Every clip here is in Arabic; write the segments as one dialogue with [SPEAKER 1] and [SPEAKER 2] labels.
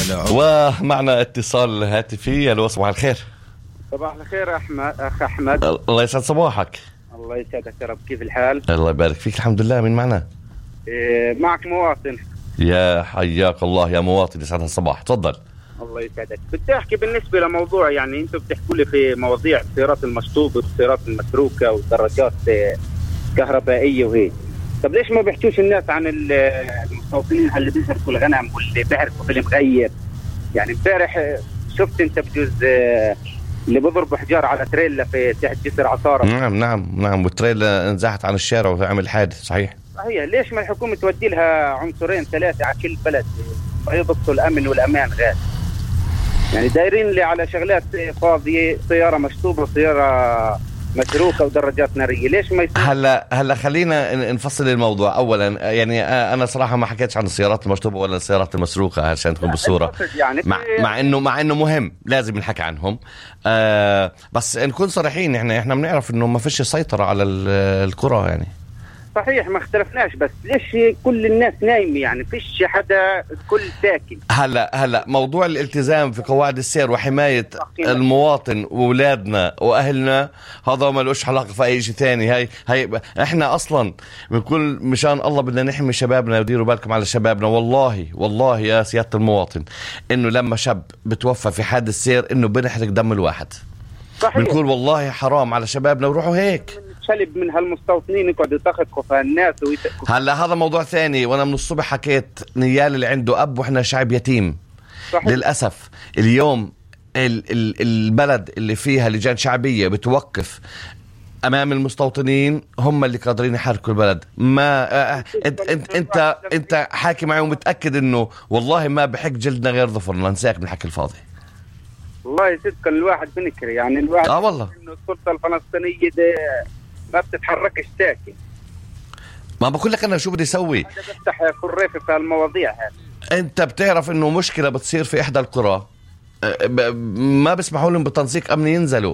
[SPEAKER 1] ومعنا اتصال هاتفي. الو صباح الخير.
[SPEAKER 2] صباح الخير أخ أحمد.
[SPEAKER 1] الله يسعد صباحك.
[SPEAKER 2] الله يسعدك يا رب. كيف الحال؟
[SPEAKER 1] الله يبارك فيك. الحمد لله. من معنا؟
[SPEAKER 2] معك مواطن.
[SPEAKER 1] يا حياك الله يا مواطن، يسعد الصباح. تفضل.
[SPEAKER 2] الله يسعدك. بدي أحكي بالنسبة لموضوع، يعني أنتم بتحكوا لي في مواضيع السيارات المشطوبة والسيارات المتروكة والدراجات كهربائية وهيك. طب ليش ما بيحكوش الناس عن المستوطنين اللي بيسرقوا الغنم واللي بيحرقوا في المغير؟ يعني امبارح شفت انت بجوز اللي بيضربوا حجار على تريلا في تحت جسر عصارة.
[SPEAKER 1] نعم والتريلا انزاحت عن الشارع وعمل حادث. صحيح.
[SPEAKER 2] ليش ما الحكومة تودي لها عنصرين ثلاثة على كل بلد يضبطوا الأمن والأمان غير؟ يعني دايرين لي على شغلات فاضية، سيارة مشطوبة وسيارة متروكة ودراجات نارية. ليش ما يصير؟ هلا
[SPEAKER 1] خلينا نفصل الموضوع. اولا يعني انا صراحه ما حكيتش عن السيارات المشطوبه ولا السيارات المسروقه عشان تكون بالصوره،
[SPEAKER 2] يعني
[SPEAKER 1] مع انه مهم لازم نحكي عنهم. بس نكون صريحين، احنا بنعرف انه ما فيش سيطره على القرى. يعني
[SPEAKER 2] صحيح ما اختلفناش، بس ليش كل الناس نايمة؟ يعني فيش حدا، كل ساكن.
[SPEAKER 1] هلا موضوع الالتزام في قواعد السير وحماية المواطن وولادنا واهلنا هذا ما لهش علاقة في اي شيء ثاني. هاي احنا اصلا بنقول مشان الله بدنا نحمي شبابنا، وديروا بالكم على شبابنا. والله يا سيادة المواطن انه لما شاب بتوفى في حادث سير انه بنحرق دم الواحد. صحيح. بنقول والله حرام على شبابنا وروحوا هيك.
[SPEAKER 2] شلب من هالمستوطنين يقعدوا يتخطوا في الناس
[SPEAKER 1] هلا هذا موضوع ثاني. وانا من الصبح حكيت نيال اللي عنده اب واحنا شعب يتيم. صحيح. للاسف اليوم البلد اللي فيها لجان شعبيه بتوقف امام المستوطنين هم اللي قادرين يحركوا البلد. ما انت حاكي معي ومتاكد انه والله ما بحق جلدنا غير ظفرنا. نساك من الحكي الفاضي.
[SPEAKER 2] والله صدق الواحد بنكر، يعني الواحد
[SPEAKER 1] والله
[SPEAKER 2] انه السلطه الفلسطينيه ده ما بتتحركش ساكن.
[SPEAKER 1] ما بقول لك انا شو بدي اسوي؟
[SPEAKER 2] هذا بفتح خريفه في المواضيع هذه.
[SPEAKER 1] انت بتعرف انه مشكله بتصير في احدى القرى ما بيسمحوا لهم بتنسيق امني ينزلوا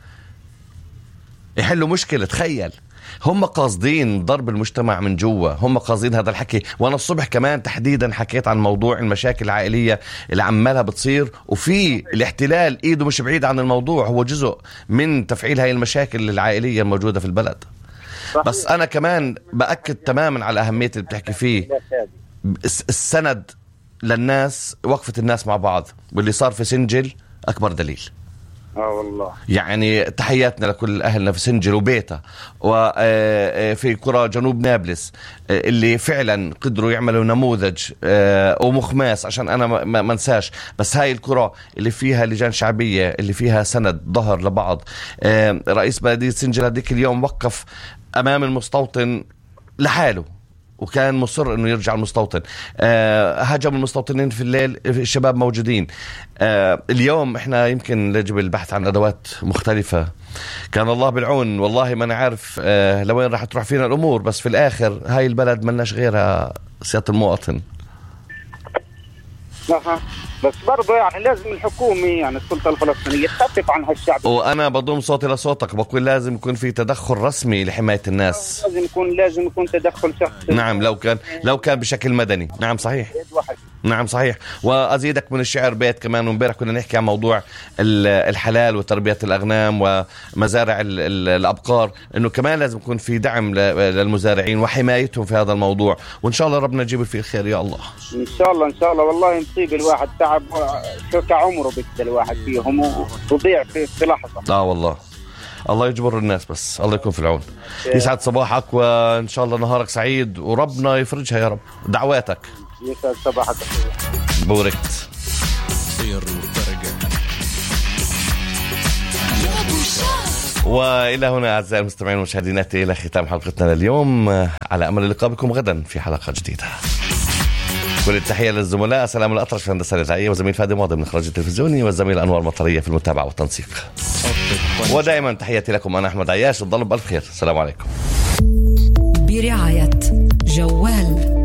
[SPEAKER 1] يحلوا مشكله. تخيل، هم قاصدين ضرب المجتمع من جوا، هم قاصدين هذا الحكي. وانا الصبح كمان تحديدا حكيت عن موضوع المشاكل العائليه اللي عمالها بتصير، وفي الاحتلال ايده مش بعيد عن الموضوع، هو جزء من تفعيل هاي المشاكل العائليه الموجوده في البلد. بس انا كمان باكد تماما على اهميه اللي بتحكي فيه. السند للناس، وقفه الناس مع بعض، واللي صار في سنجل اكبر دليل.
[SPEAKER 2] والله
[SPEAKER 1] يعني تحياتنا لكل أهلنا في سنجل وبيتا وفي قرى جنوب نابلس اللي فعلا قدروا يعملوا نموذج ومخماس عشان أنا ما نساش. بس هاي القرى اللي فيها لجان شعبية، اللي فيها سند ظهر لبعض. رئيس بلدية سنجل هذيك اليوم وقف أمام المستوطن لحاله وكان مصر انه يرجع المستوطن. هاجم المستوطنين في الليل، الشباب موجودين. اليوم احنا يمكن نجب البحث عن ادوات مختلفة. كان الله بالعون. والله ما نعرف لوين راح تروح فينا الامور، بس في الاخر هاي البلد ملناش غيرها سيادة المواطن.
[SPEAKER 2] بس برضه يعني لازم الحكومة، يعني السلطة الفلسطينية تخفف عن هالشعب.
[SPEAKER 1] وأنا بضم صوتي لصوتك، بقول لازم يكون في تدخل رسمي لحماية الناس.
[SPEAKER 2] لازم يكون تدخل شخصي.
[SPEAKER 1] نعم، لو كان بشكل مدني. نعم صحيح. نعم صحيح. وأزيدك من الشعر بيت كمان. ومبارح كنا نحكي عن موضوع الحلال وتربية الأغنام ومزارع الأبقار، إنه كمان لازم يكون في دعم للمزارعين وحمايتهم في هذا الموضوع. وإن شاء الله ربنا يجيب فيه الخير يا الله.
[SPEAKER 2] إن شاء الله. والله مصيب الواحد تعب شوك عمره بس الواحد فيهم وضيع في لحظة.
[SPEAKER 1] والله الله يجبر الناس، بس الله يكون في العون. يسعد صباحك وإن شاء الله نهارك سعيد وربنا يفرجها يا رب. دعواتك.
[SPEAKER 2] يسعد صباحك.
[SPEAKER 1] بوركت. وإلى هنا أعزائي المستمعين والمشاهدين نأتي إلى ختام حلقتنا اليوم، على أمل اللقاء بكم غدا في حلقة جديدة. كل التحية للزملاء سلام الأطرش في الهندسة الإذاعية، وزميل فادي ماضي من الإخراج التلفزيوني، والزميل أنور مطرية في المتابعة والتنسيق. ودائما تحياتي لكم، أنا أحمد عياش. تضلوا بألف خير. السلام عليكم.
[SPEAKER 3] برعاية جوال.